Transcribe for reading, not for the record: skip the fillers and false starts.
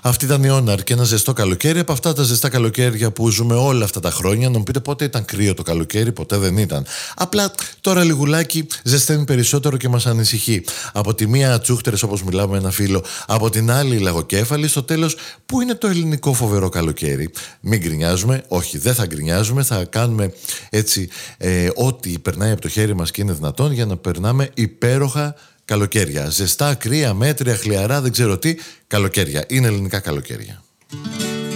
Αυτή ήταν η Όναρ και ένα ζεστό καλοκαίρι. Από αυτά τα ζεστά καλοκαίρια που ζούμε όλα αυτά τα χρόνια, να μου πείτε πότε ήταν κρύο το καλοκαίρι, ποτέ δεν ήταν. Απλά τώρα λιγουλάκι ζεσταίνει περισσότερο και μας ανησυχεί. Από τη μία τσούχτερες, όπως μιλάμε με ένα φίλο, από την άλλη η λαγοκέφαλη. Στο τέλος, πού είναι το ελληνικό φοβερό καλοκαίρι? Μην γκρινιάζουμε, όχι, δεν θα γκρινιάζουμε, θα κάνουμε έτσι ό,τι περνάει από το χέρι μας και είναι δυνατόν για να περνάμε υπέροχα καλοκαίρια. Ζεστά, κρύα, μέτρια, χλιαρά, δεν ξέρω τι. Καλοκαίρια. Είναι ελληνικά καλοκαίρια.